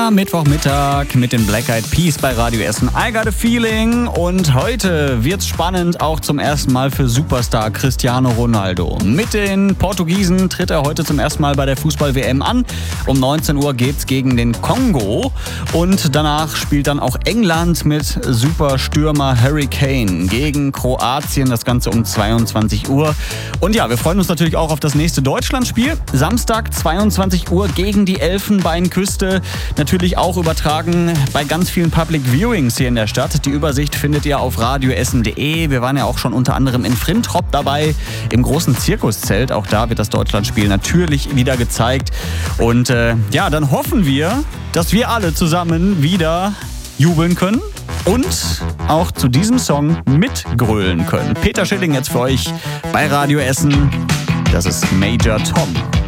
Ja, Mittwochmittag mit den Black Eyed Peas bei Radio Essen. I got a feeling. Und heute wird's spannend, auch zum ersten Mal für Superstar Cristiano Ronaldo. Mit den Portugiesen tritt er heute zum ersten Mal bei der Fußball-WM an. Um 19 Uhr geht's gegen den Kongo. Und danach spielt dann auch England mit Superstürmer Harry Kane gegen Kroatien. Das Ganze um 22 Uhr. Und ja, wir freuen uns natürlich auch auf das nächste Deutschlandspiel. Samstag 22 Uhr gegen die Elfenbeinküste. Natürlich auch übertragen bei ganz vielen Public Viewings hier in der Stadt. Die Übersicht findet ihr auf radioessen.de. Wir waren ja auch schon unter anderem in Frintrop dabei, im großen Zirkuszelt. Auch da wird das Deutschlandspiel natürlich wieder gezeigt. Und ja, dann hoffen wir, dass wir alle zusammen wieder jubeln können und auch zu diesem Song mitgrölen können. Peter Schilling jetzt für euch bei Radio Essen. Das ist Major Tom.